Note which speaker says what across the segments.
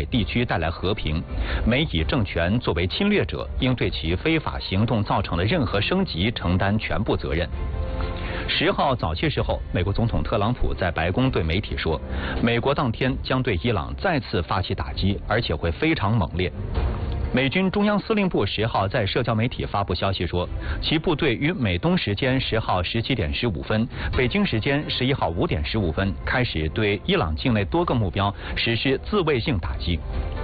Speaker 1: 地区带来和平，美以政权作为侵略者，应对其非法行动造成的任何升级承担全部责任。10号早些时候，美国总统特朗普在白宫对媒体说，美国当天将对伊朗再次发起打击，而且会非常猛烈。美军中央司令部10号在社交媒体发布消息说，其部队于美东时间10号17点15分、北京时间11号5点15分开始对伊朗境内多个目标实施自卫性打击。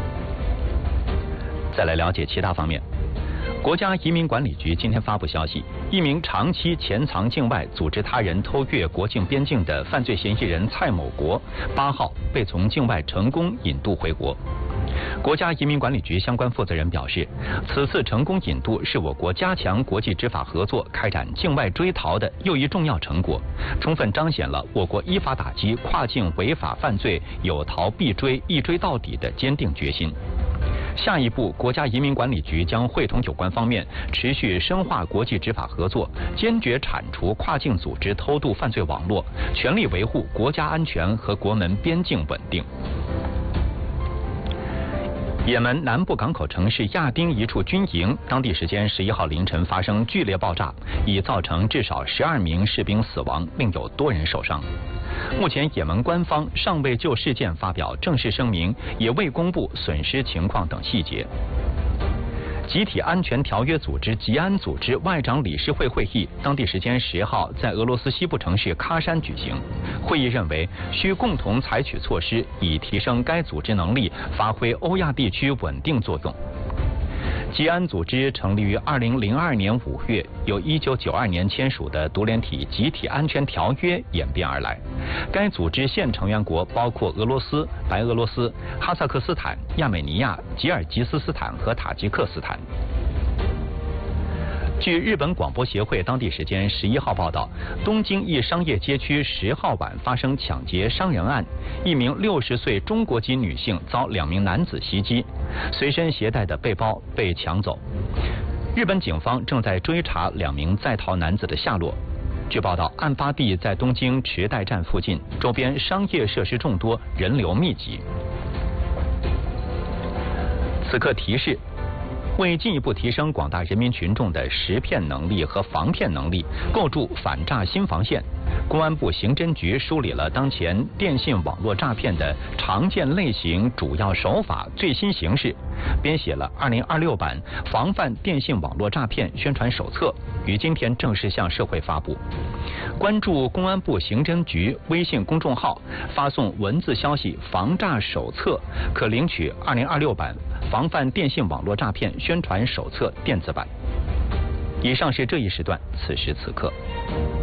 Speaker 1: 再来了解其他方面。国家移民管理局今天发布消息，一名长期潜藏境外组织他人偷越国境边境的犯罪嫌疑人蔡某国8号被从境外成功引渡回国。国家移民管理局相关负责人表示，此次成功引渡是我国加强国际执法合作、开展境外追逃的又一重要成果，充分彰显了我国依法打击跨境违法犯罪有逃必追、一追到底的坚定决心。下一步，国家移民管理局将会同有关方面，持续深化国际执法合作，坚决铲除跨境组织偷渡犯罪网络，全力维护国家安全和国门边境稳定。也门南部港口城市亚丁一处军营，当地时间11号凌晨发生剧烈爆炸，已造成至少12名士兵死亡，另有多人受伤。目前，也门官方尚未就事件发表正式声明，也未公布损失情况等细节。集体安全条约组织吉安组织外长理事会会议，当地时间10号在俄罗斯西部城市喀山举行。会议认为，需共同采取措施，以提升该组织能力，发挥欧亚地区稳定作用。吉安组织成立于2002年5月，由1992年签署的独联体集体安全条约演变而来。该组织现成员国包括俄罗斯、白俄罗斯、哈萨克斯坦、亚美尼亚、吉尔吉斯斯坦和塔吉克斯坦。据日本广播协会当地时间11号报道，东京一商业街区10号晚发生抢劫伤人案，一名60岁中国籍女性遭2名男子袭击，随身携带的背包被抢走。日本警方正在追查2名在逃男子的下落。据报道，案发地在东京池袋站附近，周边商业设施众多，人流密集。此刻提示。为进一步提升广大人民群众的识骗能力和防骗能力，构筑反诈新防线，公安部刑侦局梳理了当前电信网络诈骗的常见类型、主要手法、最新形势，编写了2026版防范电信网络诈骗宣传手册，于今天正式向社会发布。关注公安部刑侦局微信公众号，发送文字消息“防诈手册”，可领取2026版防范电信网络诈骗宣传手册电子版。以上是这一时段此时此刻。